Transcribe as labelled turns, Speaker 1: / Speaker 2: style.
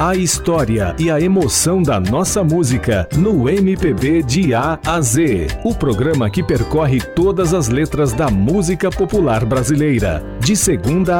Speaker 1: A história e a emoção da nossa música no MPB de A a Z. O programa que percorre todas as letras da música popular brasileira. De segunda